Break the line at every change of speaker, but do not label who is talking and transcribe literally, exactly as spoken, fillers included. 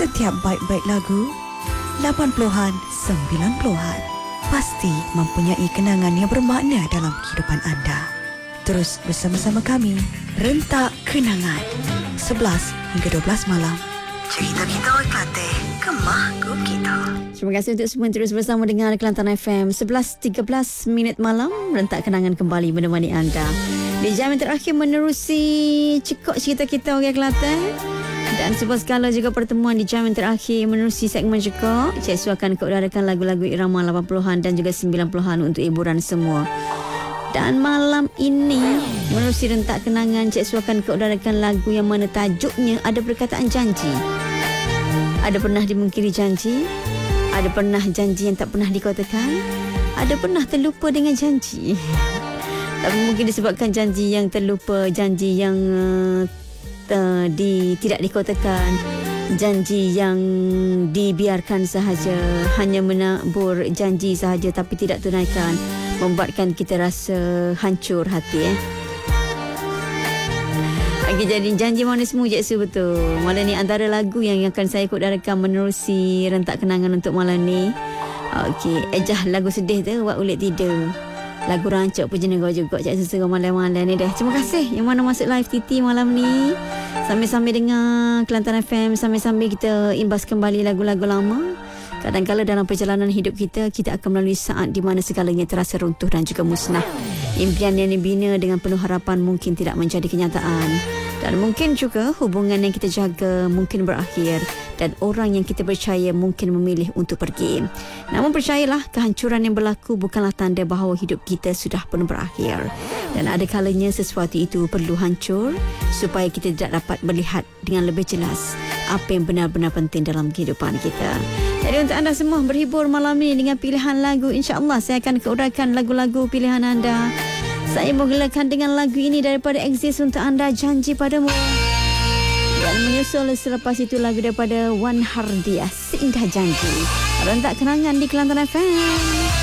Setiap baik-baik lagu lapan puluhan, sembilan puluhan pasti mempunyai kenangan yang bermakna dalam kehidupan anda. Terus bersama-sama kami, Rentak Kenangan, sebelas hingga dua belas malam. Cerita kita Kelantan, kemah ku kita.
Terima kasih untuk semua terus bersama dengan Kelantan F M. Sebelas tiga belas minit malam, Rentak Kenangan kembali menemani anda di jam yang terakhir menerusi cekok cerita kita orang Kelantan. Dan sebuah skala juga pertemuan di jam yang terakhir menerusi segmen cekok. Cik Su akan keudarakan lagu-lagu irama lapan puluhan dan juga sembilan puluhan untuk hiburan semua. Dan malam ini menerusi Rentak Kenangan, Cik Su akan keudarakan lagu yang mana tajuknya ada perkataan janji. Ada pernah dimungkiri janji? Ada pernah janji yang tak pernah dikotakan? Ada pernah terlupa dengan janji? Tapi mungkin disebabkan janji yang terlupa, janji yang uh, uh, di, tidak dikotakan, janji yang dibiarkan sahaja, hanya menabur janji sahaja tapi tidak tunaikan, membuatkan kita rasa hancur hati. Eh? Lagi jadi janji manismu Cik Su, betul. Malam ni antara lagu yang akan saya kudarakan menerusi Rentak Kenangan untuk malam ni. Okey, ejah lagu sedih tu buat ulit tidur. Lagu rancak pun jenaka juga Cik Su serah malam-malam ni dah. Terima kasih yang mana masuk live T T malam ni. Sambil-sambil dengar Kelantan F M, sambil-sambil kita imbas kembali lagu-lagu lama. Kadang-kadang dalam perjalanan hidup kita, kita akan melalui saat di mana segalanya terasa runtuh dan juga musnah. Impian yang dibina dengan penuh harapan mungkin tidak menjadi kenyataan. Dan mungkin juga hubungan yang kita jaga mungkin berakhir. Dan orang yang kita percaya mungkin memilih untuk pergi. Namun percayalah, kehancuran yang berlaku bukanlah tanda bahawa hidup kita sudah pun berakhir. Dan ada kalanya sesuatu itu perlu hancur supaya kita tidak dapat melihat dengan lebih jelas apa yang benar-benar penting dalam kehidupan kita. Jadi untuk anda semua berhibur malam ini dengan pilihan lagu, insya-Allah saya akan keuraikan lagu-lagu pilihan anda. Saya memulakan dengan lagu ini daripada Exist untuk anda, Janji Padamu. Dan menyusul selepas itu lagu daripada Wan Hardiah, Seindah Janji. Rentak Kenangan di Kelantan F M.